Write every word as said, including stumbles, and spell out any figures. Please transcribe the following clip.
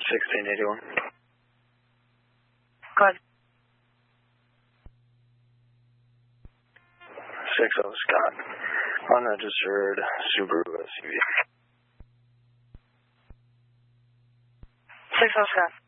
sixteen eighty-one. Go ahead. six oh Scott. Unregistered Subaru S U V. six oh Scott.